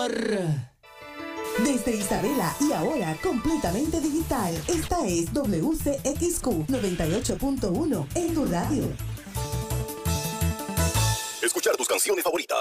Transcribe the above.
amor. Desde Isabela y ahora completamente digital. Esta es WCXQ 98.1 en tu radio. Escuchar tus canciones favoritas